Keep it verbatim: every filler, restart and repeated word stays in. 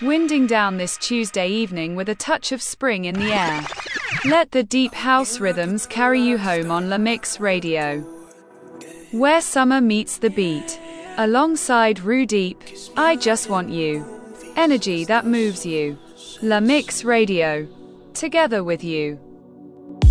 Winding down this Tuesday evening with a touch of spring in the air. Let the deep house rhythms carry you home on La Mix Radio, where summer meets the beat. Alongside Rue Deep, I Just Want You. Energy that moves you. La Mix Radio. Together with you.